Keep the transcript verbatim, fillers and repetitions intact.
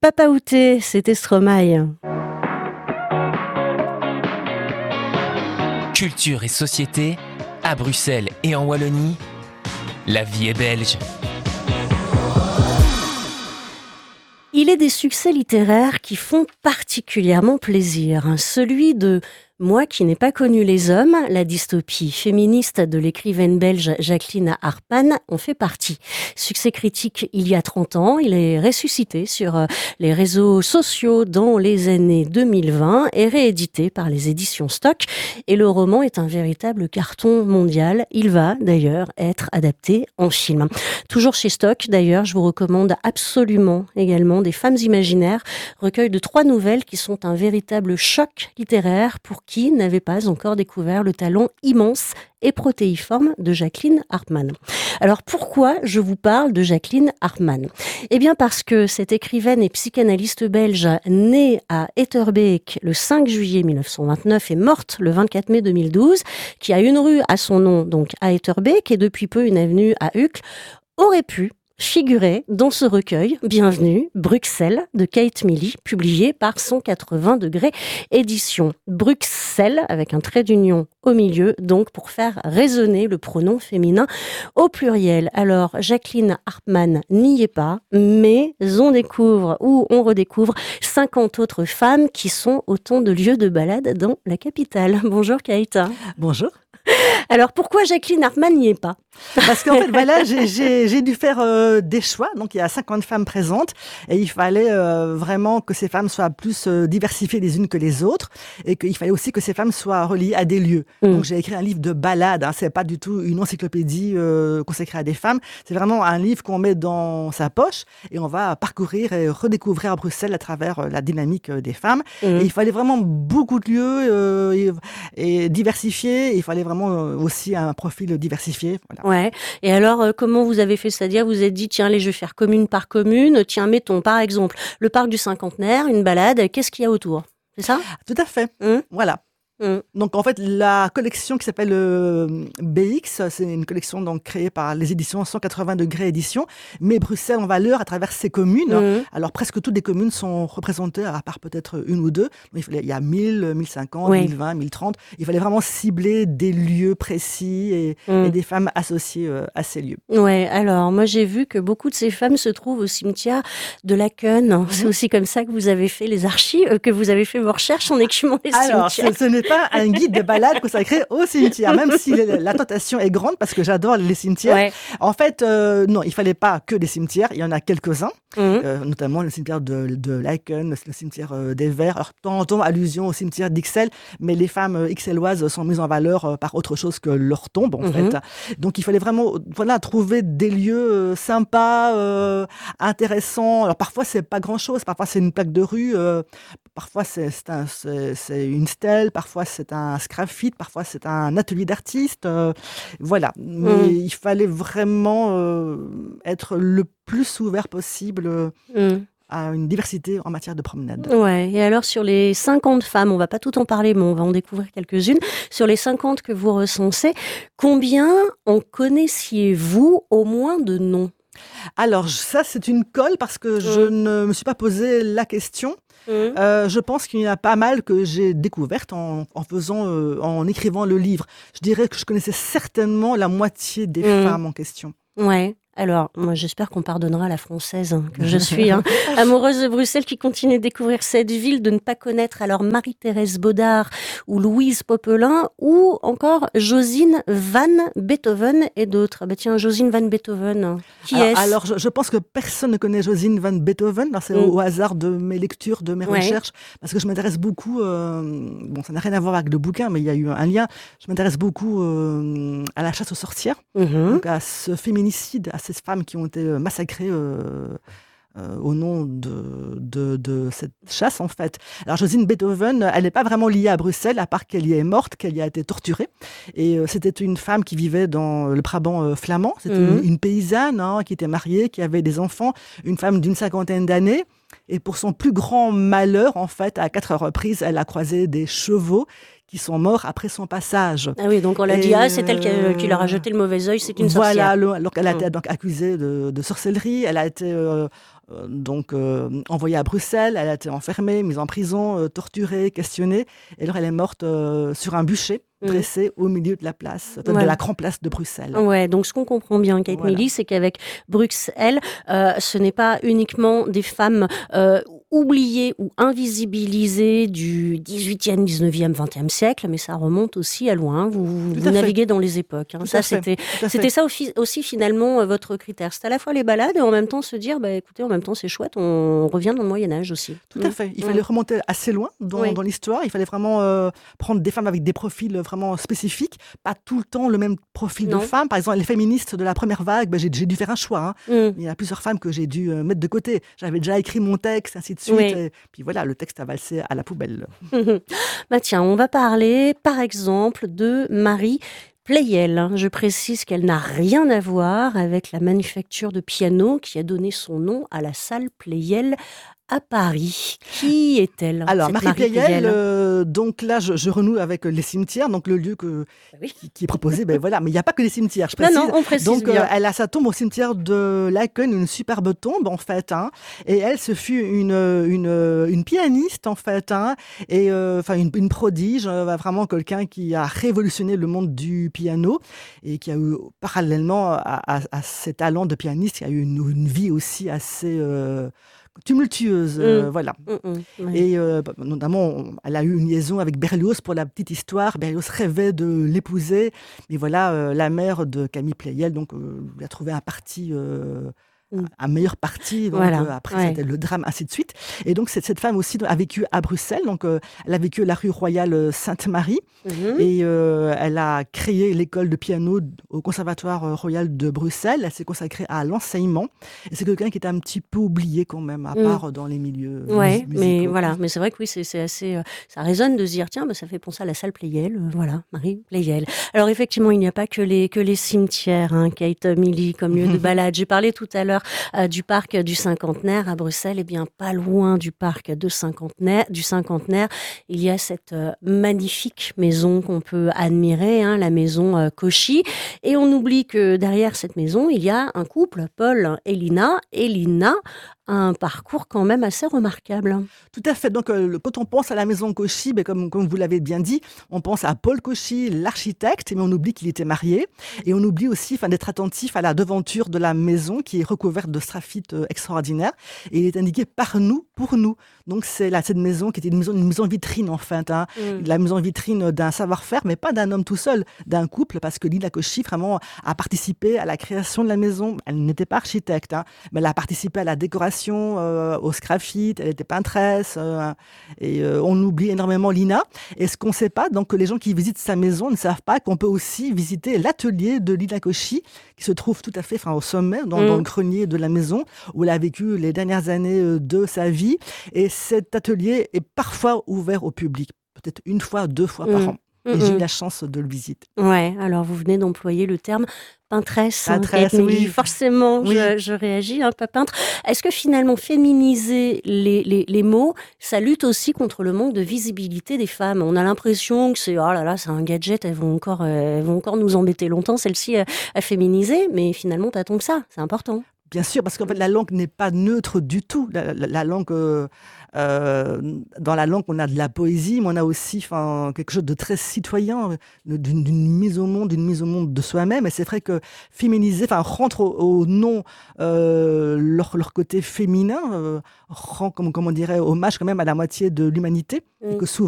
Papa Outé, c'était Stromae. Culture et société, à Bruxelles et en Wallonie, la vie est belge. Il est des succès littéraires qui font particulièrement plaisir. Celui de Moi qui n'ai pas connu les hommes, la dystopie féministe de l'écrivaine belge Jacqueline Hartmann en fait partie. Succès critique il y a trente ans, il est ressuscité sur les réseaux sociaux dans les années deux mille vingt et réédité par les éditions Stock. Et le roman est un véritable carton mondial. Il va d'ailleurs être adapté en film. Toujours chez Stock d'ailleurs, je vous recommande absolument également Des femmes imaginaires, recueil de trois nouvelles qui sont un véritable choc littéraire pour qui n'avait pas encore découvert le talent immense et protéiforme de Jacqueline Hartmann. Alors pourquoi je vous parle de Jacqueline Hartmann ? Eh bien parce que cette écrivaine et psychanalyste belge née à Etterbeek le cinq juillet mille neuf cent vingt-neuf et morte le vingt-quatre mai deux mille douze, qui a une rue à son nom donc à Etterbeek et depuis peu une avenue à Uccle, aurait pu figurer dans ce recueil Bienvenue, Bruxelles de Kate Milley, publié par cent quatre-vingts degrés édition. Bruxelles avec un trait d'union au milieu, donc pour faire résonner le pronom féminin au pluriel. Alors Jacqueline Hartmann n'y est pas, mais on découvre ou on redécouvre cinquante autres femmes qui sont autant de lieux de balade dans la capitale. Bonjour Kate. Bonjour. Alors pourquoi Jacqueline Hartmann n'y est pas ? Parce qu'en fait, voilà, j'ai, j'ai, j'ai dû faire euh, des choix. Donc, il y a cinquante femmes présentes et il fallait euh, vraiment que ces femmes soient plus euh, diversifiées les unes que les autres et qu'il fallait aussi que ces femmes soient reliées à des lieux. Mmh. Donc, j'ai écrit un livre de ballades. Hein. C'est pas du tout une encyclopédie euh, consacrée à des femmes. C'est vraiment un livre qu'on met dans sa poche et on va parcourir et redécouvrir à Bruxelles à travers euh, la dynamique des femmes. Mmh. Et il fallait vraiment beaucoup de lieux euh, et, et diversifiés. Il fallait vraiment euh, aussi un profil diversifié. Voilà. Ouais. Et alors, euh, comment vous avez fait ? C'est-à-dire, vous êtes dit, tiens, allez, je vais faire commune par commune. Tiens, mettons, par exemple, le parc du Cinquantenaire, une balade. Qu'est-ce qu'il y a autour ? C'est ça ? Tout à fait. Mmh. Voilà. Mmh. Donc en fait la collection qui s'appelle euh, B X, c'est une collection donc créée par les éditions cent quatre-vingts degrés édition, mais Bruxelles en valeur à travers ses communes. Mmh. Alors presque toutes les communes sont représentées à part peut-être une ou deux. Il, fallait, il y a mille, mille cinquante, oui. mille vingt, mille trente. Il fallait vraiment cibler des lieux précis et, mmh. et des femmes associées euh, à ces lieux. Ouais. Alors moi j'ai vu que beaucoup de ces femmes se trouvent au cimetière de Laken. Mmh. C'est aussi comme ça que vous avez fait les archives, que vous avez fait vos recherches en écumant les Alors, cimetières. Ce, ce n'est pas un guide de balade consacré au cimetière, même si la tentation est grande parce que j'adore les cimetières. Ouais. En fait, euh, non, il fallait pas que des cimetières. Il y en a quelques-uns, mmh. euh, notamment le cimetière de, de Laeken, le cimetière euh, des Verts. Alors, de temps en temps, allusion au cimetière d'Ixelles, mais les femmes euh, ixelloises sont mises en valeur euh, par autre chose que leur tombe, en mmh. fait. Donc, il fallait vraiment, voilà, trouver des lieux euh, sympas, euh, intéressants. Alors, parfois, c'est pas grand-chose. Parfois, c'est une plaque de rue. Euh, parfois, c'est, c'est, un, c'est, c'est une stèle. Parfois, c'est un sgraffite, parfois c'est un atelier d'artiste, euh, voilà. Mais mmh. il fallait vraiment euh, être le plus ouvert possible euh, mmh. à une diversité en matière de promenade. Ouais. Et alors sur les cinquante femmes, on va pas tout en parler, mais on va en découvrir quelques-unes. Sur les cinquante que vous recensez, combien en connaissiez-vous au moins de noms ? Alors ça c'est une colle parce que mmh. je ne me suis pas posé la question. Mmh. Euh, je pense qu'il y en a pas mal que j'ai découvertes en, en faisant, euh, en écrivant le livre. Je dirais que je connaissais certainement la moitié des mmh. femmes en question. Ouais. Alors, moi, j'espère qu'on pardonnera la Française hein, que je suis, hein, amoureuse de Bruxelles, qui continue de découvrir cette ville, de ne pas connaître alors Marie-Thérèse Baudard ou Louise Popelin ou encore Josine van Beethoven et d'autres. Bah tiens, Josine van Beethoven, qui alors, est-ce ? Alors, je, je pense que personne ne connaît Josine van Beethoven. Alors, c'est mm. au, au hasard de mes lectures, de mes ouais. recherches, parce que je m'intéresse beaucoup. Euh, bon, ça n'a rien à voir avec le bouquin, mais il y a eu un lien. Je m'intéresse beaucoup euh, à la chasse aux sorcières, mm-hmm. donc à ce féminicide, à ces femmes qui ont été massacrées euh, euh, au nom de, de, de cette chasse, en fait. Alors, Josine Beethoven, elle n'est pas vraiment liée à Bruxelles, à part qu'elle y est morte, qu'elle y a été torturée. Et euh, c'était une femme qui vivait dans le Brabant euh, flamand. C'était mmh. une, une paysanne hein, qui était mariée, qui avait des enfants, une femme d'une cinquantaine d'années. Et pour son plus grand malheur, en fait, à quatre reprises, elle a croisé des chevaux qui sont morts après son passage. Ah oui, donc on l'a et dit, ah, c'est elle qui, a, qui leur a jeté le mauvais œil, c'est une sorcière. Voilà, alors qu'elle a été donc accusée de, de sorcellerie, elle a été euh, euh, donc euh, envoyée à Bruxelles. Elle a été enfermée, mise en prison, euh, torturée, questionnée. Et alors, elle est morte euh, sur un bûcher, dressée mmh. au milieu de la place, ouais. de la grande place de Bruxelles. Ouais, donc ce qu'on comprend bien, Kate voilà. Milley, c'est qu'avec Bruxelles, euh, ce n'est pas uniquement des femmes euh, oubliées ou invisibilisées du dix-huitième, dix-neuvième, vingtième siècle, mais ça remonte aussi à loin. Vous, vous naviguez dans les époques. Hein. Ça, c'était, c'était ça aussi, aussi finalement votre critère. C'est à la fois les balades et en même temps se dire, bah, écoutez, en même temps c'est chouette, on revient dans le Moyen-Âge aussi. Tout mmh. à fait. Il mmh. fallait remonter assez loin dans, oui. dans l'histoire. Il fallait vraiment euh, prendre des femmes avec des profils vraiment spécifiques, pas tout le temps le même profil non. de femme. Par exemple, les féministes de la première vague, ben, j'ai, j'ai dû faire un choix. Hein. Mm. Il y a plusieurs femmes que j'ai dû euh, mettre de côté. J'avais déjà écrit mon texte, ainsi de suite. Oui. Et puis voilà, le texte a valsé à la poubelle. Bah tiens, on va parler, par exemple, de Marie Pleyel. Je précise qu'elle n'a rien à voir avec la manufacture de piano qui a donné son nom à la salle Pleyel à Paris. Qui est-elle? Alors, Marie, Marie Pleyel, euh, donc là, je, je renoue avec les cimetières, donc le lieu que, oui. qui, qui est proposé. Ben voilà, mais il n'y a pas que les cimetières, je précise. Non, non, on précise donc, bien. Euh, elle a sa tombe au cimetière de Laeken, une superbe tombe, en fait. Hein, et elle, ce fut une, une, une pianiste, en fait, hein, et enfin euh, une, une prodige, euh, vraiment quelqu'un qui a révolutionné le monde du piano et qui a eu, parallèlement à, à, à ses talents de pianiste, qui a eu une, une vie aussi assez... Euh, tumultueuse, mmh. euh, voilà. Mmh, mmh, et euh, notamment, elle a eu une liaison avec Berlioz pour la petite histoire. Berlioz rêvait de l'épouser, mais voilà, euh, la mère de Camille Pleyel, donc, euh, lui a trouvé un parti... Euh, un meilleur parti, donc voilà. euh, après ouais. c'était le drame, ainsi de suite. Et donc cette, cette femme aussi a vécu à Bruxelles, donc euh, elle a vécu à la rue Royale Sainte-Marie, mm-hmm. et euh, elle a créé l'école de piano au Conservatoire Royal de Bruxelles. Elle s'est consacrée à l'enseignement, et c'est quelqu'un qui était un petit peu oublié quand même, à part mm. dans les milieux ouais, musicaux. Mais voilà, mais c'est vrai que oui, c'est, c'est assez, euh, ça résonne de se dire tiens, bah, ça fait penser à la salle Pleyel, euh, voilà, Marie Pleyel. Alors effectivement, il n'y a pas que les que les cimetières, hein, Kate Milley, comme lieu de balade. J'ai parlé tout à l'heure Euh, du parc du Cinquantenaire à Bruxelles, et eh bien pas loin du parc de Cinquantenaire, du Cinquantenaire, il y a cette euh, magnifique maison qu'on peut admirer, hein, la maison euh, Cauchy, et on oublie que derrière cette maison, il y a un couple, Paul et Lina, et Lina a un parcours quand même assez remarquable. Tout à fait. Donc, euh, quand on pense à la maison Cauchy, ben, comme, comme vous l'avez bien dit, on pense à Paul Cauchy, l'architecte, mais on oublie qu'il était marié. Et on oublie aussi enfin, d'être attentif à la devanture de la maison qui est recouverte de sgraffite euh, extraordinaire. Et il est indiqué par nous, pour nous. Donc, c'est là, cette maison qui était une maison, une maison vitrine, en fait. Hein. Mm. La maison vitrine d'un savoir-faire, mais pas d'un homme tout seul, d'un couple, parce que Lina Cauchy, vraiment, a participé à la création de la maison. Elle n'était pas architecte, hein, mais elle a participé à la décoration, Euh, au sgraffite, elle était peintresse, euh, et euh, on oublie énormément Lina. Et ce qu'on ne sait pas, donc que les gens qui visitent sa maison ne savent pas qu'on peut aussi visiter l'atelier de Lina Cauchy, qui se trouve tout à fait enfin, au sommet, dans, mmh. dans le grenier de la maison, où elle a vécu les dernières années de sa vie. Et cet atelier est parfois ouvert au public, peut-être une fois, deux fois mmh. par an. Et mmh. j'ai eu la chance de le visiter. Ouais, alors vous venez d'employer le terme peintresse. Peintresse, hein, oui. Forcément, oui. Je, je réagis, hein, pas peintre. Est-ce que finalement, féminiser les, les, les mots, ça lutte aussi contre le manque de visibilité des femmes? On a l'impression que c'est, oh là là, c'est un gadget, elles vont encore, elles vont encore nous embêter longtemps, celle-ci, à, à féminiser, mais finalement, pas tant que ça, c'est important. Bien sûr, parce qu'en fait, la langue n'est pas neutre du tout. La, la, la langue, euh, euh, dans la langue, on a de la poésie, mais on a aussi enfin, quelque chose de très citoyen, d'une, d'une mise au monde, d'une mise au monde de soi-même. Et c'est vrai que féminiser, enfin, rentre au, au nom euh, leur, leur côté féminin, euh, rend, comme, comme on dirait, hommage quand même à la moitié de l'humanité. Mmh. Et que souvent,